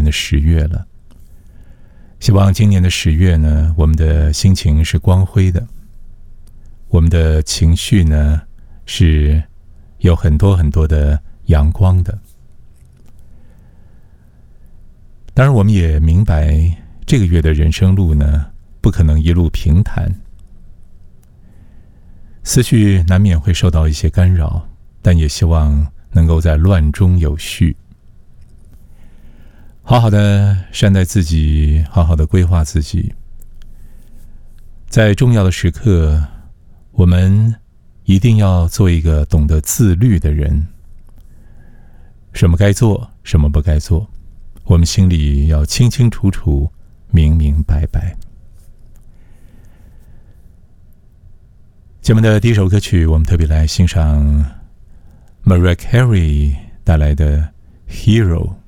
的10月了。希望今年的10月呢，我们的心情是光辉的，我们的情绪呢是有很多很多的阳光的。当然我们也明白这个月的人生路呢不可能一路平坦，思绪难免会受到一些干扰，但也希望能够在乱中有序，好好的善待自己，好好的规划自己。在重要的时刻，我们一定要做一个懂得自律的人，什么该做，什么不该做，我们心里要清清楚楚，明明白白。节目的第一首歌曲，我们特别来欣赏 Mariah Carey 带来的 Hero。